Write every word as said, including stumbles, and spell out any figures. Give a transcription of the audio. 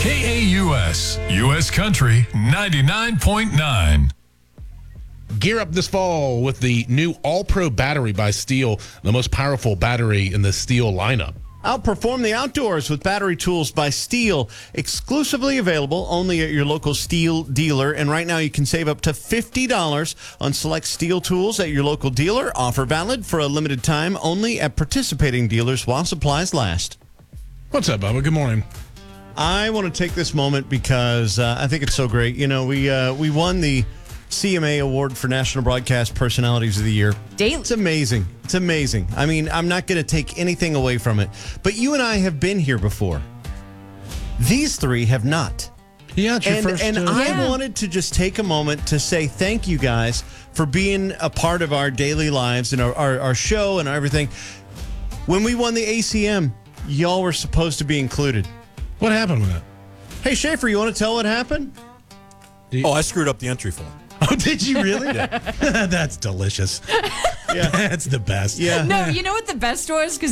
K A U S, U S Country ninety-nine point nine. Gear up this fall with the new All-Pro battery by Steel, the most powerful battery in the Steel lineup. Outperform the outdoors with battery tools by Steel, exclusively available only at your local Steel dealer. And right now you can save up to fifty dollars on select Steel tools at your local dealer. Offer valid for a limited time only at participating dealers while supplies last. What's up, Bubba? Good morning. I want to take this moment because uh, I think it's so great. You know, we uh, we won the C M A Award for National Broadcast Personalities of the Year. Daily. It's amazing. It's amazing. I mean, I'm not going to take anything away from it. But you and I have been here before. These three have not. Yeah, it's your And, first. and uh, I Yeah. wanted to just take a moment to say thank you guys for being a part of our daily lives and our, our, our show and everything. When we won the A C M, y'all were supposed to be included. What happened with it? Hey, Schaefer, you want to tell what happened? Oh, I screwed up the entry form. Oh, did you really? That's delicious. Yeah. That's the best. Yeah. No, you know what the best was? Because